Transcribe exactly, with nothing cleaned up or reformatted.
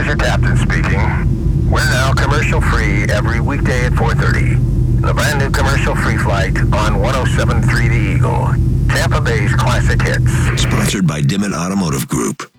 your captain speaking. We're now commercial-free every weekday at four thirty. The brand new commercial-free flight on one oh seven point three The Eagle. Tampa Bay's classic hits. Sponsored by Dimmitt Automotive Group.